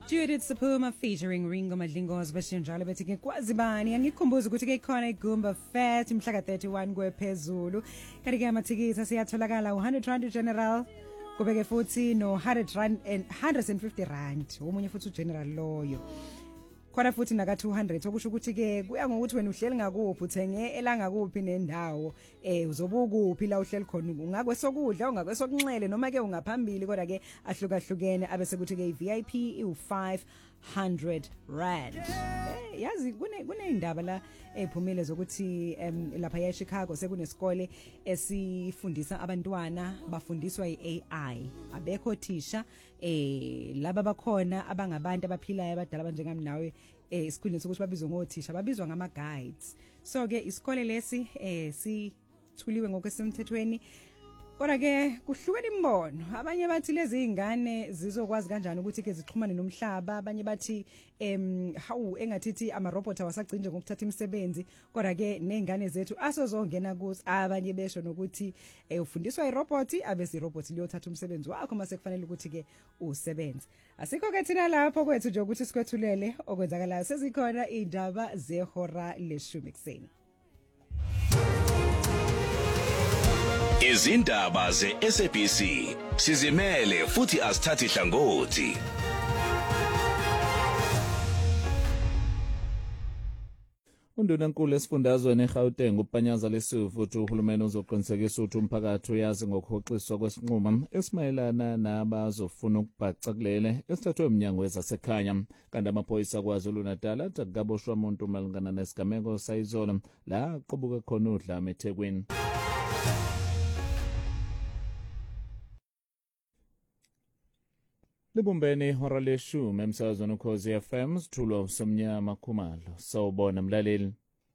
Judith Sapuma featuring Ringo Madlingozi bashiya njalo bethi ke kwazi bani angikhumbuza ukuthi ke khona iGumba Fest mhla ka31 kwephezulu kanti ke amathikisi asiyatholakala u100 general kubeke futhi no 150 rand omunye futhi ugeneral loyo khona futhi naka 200 okusho ukuthi ke kuya ngokuthi wena uhleli ngakuphi uthenge elanga kuphi nendawo uzobukuphi la uhleli khona ungakwesokudla ungakwesokunxele noma ke ungaphambili kodwa ke ahlukahlukene abese kuthi ke VIP u500 rand yazi kuneyindaba la ephumile zokuthi lapha eChicago sekunesikole esifundisa abantwana bafundiswa iAI abekho thisha laba bakhona abangabantu abaphilayo abadala abanjengami nawe isikhulini sokuthi babizwe ngothisha babizwa ngama guides so ke isikole lesi sithuliwe ngokwesemthethweni kodwa ke kuhlukene imbono abanye bathi lezi izingane zizokwazi kanjani ukuthi ke zixhumane nomhlaba abanye bathi hawu engathithi ama robot awasagcinje ngokuthatha imisebenzi kodwa ke nezingane zethu asozongena kuzo abanye besho nokuthi ufundiswa irobot abese irobot liyothatha umsebenzi wakho mase kufanele ukuthi ke usebenze asikho ke thina lapho kwethu nje ukuthi sikwethulele okwenzakalayo sezikhona indaba zehora leshumi ekseni Izindaba ze-SABC sizimele futhi asithathi hlangothi. Undunankulu esifundazweni eGauteng uPanyaza Lesufu uthi uhulumeni uzoqinisekisa ukuthi umphakathi uyazi ngokuhoxiswa kwesinqumo esimayelana nabazofuna ukubhaca kulele esithathwe umnyango wezasekhaya kanti amaphoyisa KwaZulu-Natal athi akukaboshwa umuntu malungana nesigameko sayizolo la aqobuke khona udlame eThekwini. Libumbeni ihora leshumi emsakazweni Ukhozi FM sithulwa uSomnyama Khumalo sawubona mlaleli.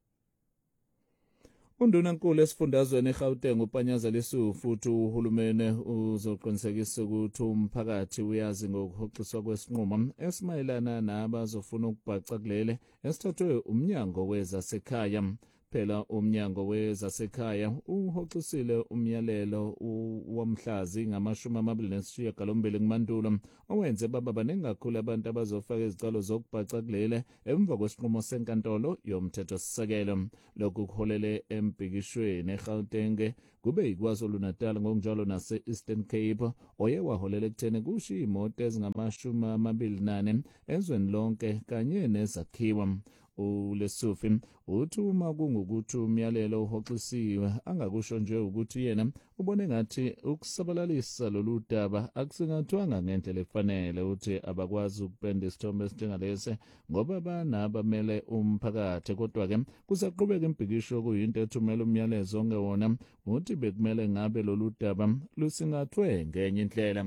Undunankulu esifundazweni eGauteng uPanyaza Lesufu uthi uhulumeni uzoqinisekisa ukuthi umphakathi uyazi ngokuhoxiswa kwesinqumo esimayelana nabazofuna ukubhaca kulele esithathwe umnyango wezasekhaya. Phela umnyango wezasekhaya uhoxisile umyalelo wamhlazi ngama-29 kuMandulo owenze baba baningi kakhulu abantu abazofaka izicelo zokubhaca kulele emva kwesinqumo senkantolo yomthethosisekelo. Lokhu kuholele embhikishweni eGauteng kube yiKwaZulu-Natal ngokunjalo nase-Eastern Cape oye waholela ekutheni kushiye imoto ezingama-24 ezweni lonke kanye nezakhiwo. uLesufi uthi uma kungukuthi umyalelo uhoxisiwe angakusho nje ukuthi yena ubone ngathi ukusabalalisa lolu daba akusingathwanga ngendlela efanele uthi abakwazi ukupenda isithombe esinjengalesi ngoba banabamele umphakathi kodwa ke kusaqhubeka impikisho kuyinto ethumela umyalezo ongewona uthi bekumele ngabe lolu daba lusingathwe ngenye indlela.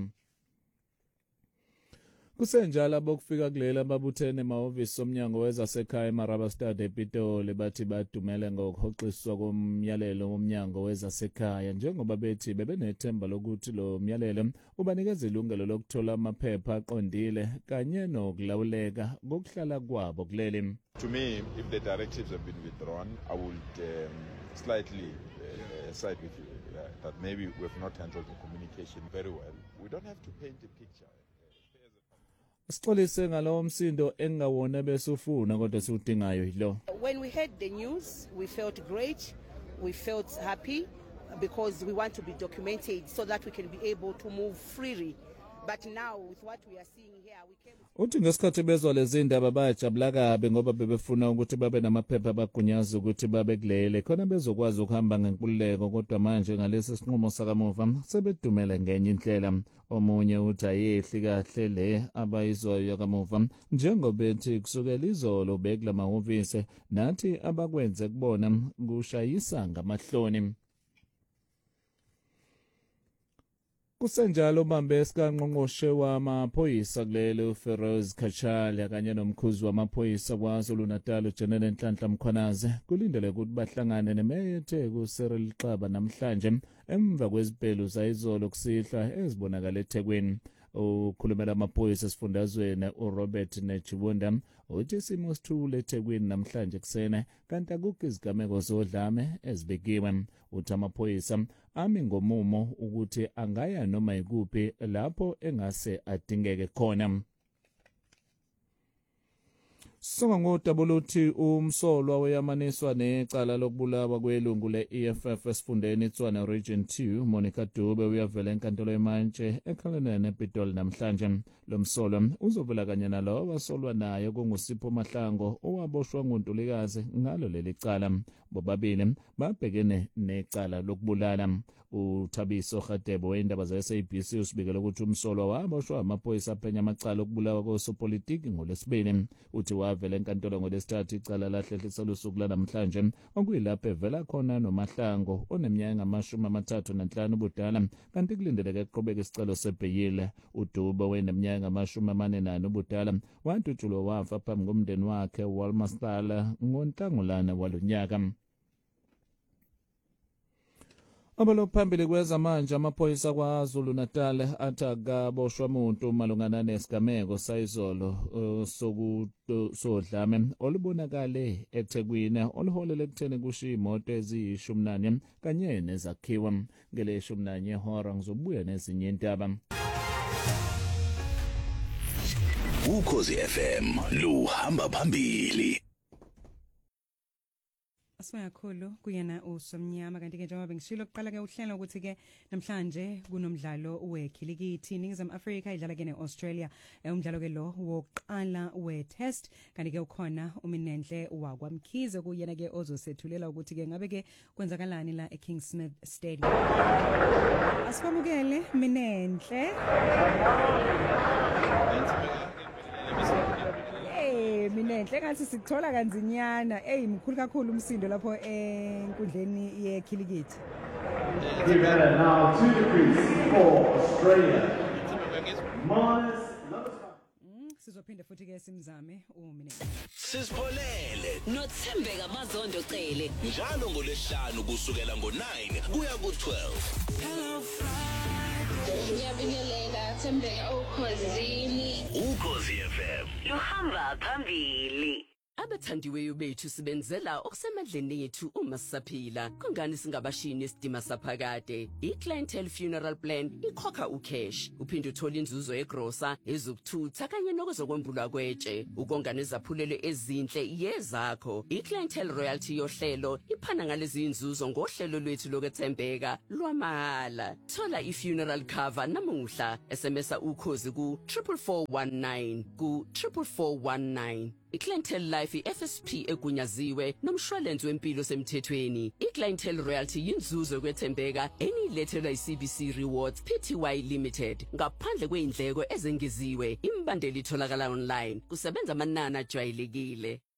Kusenjalo abokufika kulela babuthene emahhovisi omnyango wezasekhaya eMarabastad ePitoli bathi badumele ngokuhoxiswa komyalelo womnyango wezasekhaya njengoba bethi bebenethemba lokuthi lo myalelo ubanikeza ilungelo lokuthola amaphepha aqondile kanye nokulawuleka kokuhlala kwabo kuleli. To me, if the directives have been withdrawn, I would slightly side with you that maybe we have not handled the communication very well. We don't have to paint a picture. Sixolise ngalo msindo engawona bese ufuna kodwa siudingayo yilo. When we heard the news, we felt great. We felt happy because we want to be documented so that we can be able to move freely. But now with what we are seeing here, we came. Uthi ngesikhathi bezwa lezi ndaba bayajabula kabe ngoba bebefuna ukuthi babe namaphepha abagunyaza ukuthi babe kulele khona bezokwazi ukuhamba ngenkululeko kodwa manje ngalesi sinqumo sakamuva sebedumele ngenye indlela. Omunye uthi ayehli kahle le abayizwayo kamuva njengoba bethi kusukela izolo bekula mahhovisi nathi abakwenze kubona kushayisa ngamahloni. Kusenjalo ubambe sikanqonqoshe wamaphoyisa kulelo Feroz Khachala kanye nomkhuzi wamaphoyisa KwaZulu-Natal uGeneral Nhlanhla Mkhwanazi kulindele ukuthi bahlangane nemeya eTheku Cyril Xaba namhlanje emva kwezibhelu zayizolo kusihla ezibonakala eThekwini. Ukhulumela amaphoyisa esifundazweni uRobert Nechibunda uthi isimo sithule eThekwini namhlanje kusene kanti akukho izigameko zodlame ezibekiwe. Uthi amaphoyisa ami ngomumo ukuthi angaya noma ikuphi lapho engase adingeke khona. Songa ngodabuluthi umsolwa weyamaniswa necala lokubulawa kwelungu le-EFF esifundeni iTshwane Region 2 Monica Dube uyavela enkantolo eMantshi eKhalenen ePitoli namhlanje. Lo msolwa uzovela kanye nalowo wasolwa naye kunguSipho Mahlango owaboshwa nguNtulikazi ngalo leli cala. Bobabili babhekene necala lokubulala. uThabiso Radebe weindaba ze-SABC usibikela ukuthi umsolwa waboshwa amaphoyisa aphenya amacala okubulawa kosopolitiki ngoLwesibili. Uthi wavela enkantolo ngoLwesithathu icala lahlehlisa lusuku lanamhlanje okuyilapho evela khona noMahlango oneminyaka engu-35 ubudala kanti kulindeleke eqhubeka isicelo sebheyile. uDube weneminyaka engu-44 ubudala wadutshulwa wafa phambi komndeni wakhe Walmastal ngoNhlangulana walonyaka. Abalophambili kwezamanje amaphoyisa kwaZulu Natal athi akaboshwa umuntu malungana nesigameko sayizolo sodlame olubonakale eThekwini oluholele ekutheni kushiya imoto eziyi-14 kanye nezakhiwo. Ngele-11 ihora ngizobuya nezinye indaba. Ukhozi FM luhamba phambili. Asiyakhulu kuyena uSomnyama kanti ke njengoba ngishilo kuqala ke uhlelo ukuthi ke namhlanje kunomdlalo wekhilikithi Ningizimu Afrika idlala ke neAustralia. Umdlalo ke lo wokuqala we-test kanti ke ukhona uMinenhle wakwaMkhize kuyena ke ozosethulela ukuthi ke ngabe ke kwenzakalani la eKingsmith Stadium. Asibamukele Minenhle. Minenhle ngathi sikuthola kanzinyana mkhulu kakhulu umsindo lapho enkundleni yekhilikithi. Give it now 2 degrees for Australia. Sizophinda futhi ke simzame uMinenhle. Sisipholele noThembeka Mazondo Cele njalo ngoLwesihlanu kusukela ngo-9 kuya ku-12. Ngiyabingelela Thembeka Ukhosini. Ukhozi FM luhamba phambili. Abathandiweyo bethu sibenzela okusemandleni ethu uma sisaphila. Kungani singabashini isidima saphakade? I-Clientele Funeral Plan ikhokha ucash. Uphinde uthole inzuzo egrosa, ezokuthutha kanye nokuzokwembulwa kwetshe. Ukonga nezaphulelo ezinhle yezakho. I-Clientele Royalty yohlelo iphana ngalezi inzuzo ngohlelo lwethu lokuthembeka lwamahala. Thola i-funeral cover namuhla. SMS ukhozi ku 44419 ku 44419. I-Clientele Life FSP egunyaziwe nomshwalense wempilo semthethweni. I-Clientele Royalty yinzuzo kwethembeka enilethelwa i-CBC Rewards Pty Limited ngaphandle kweindleko ezengeziwe. Imbandeli itholakala online. Kusebenza amanani ajwayelekile.